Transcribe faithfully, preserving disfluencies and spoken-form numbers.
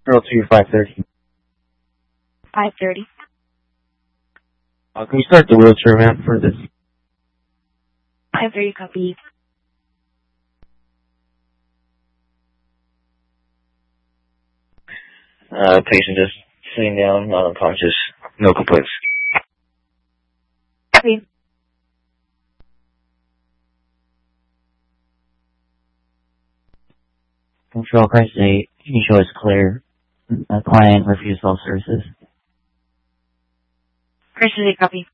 Zero two five thirty. five thirty. Uh, can you start the wheelchair ramp for this? five thirty, copy. Uh, patient just sitting down, not unconscious, no complaints. Copy. Control crisis eight, can you show us clear? A client refused all services. Crisis eight, copy.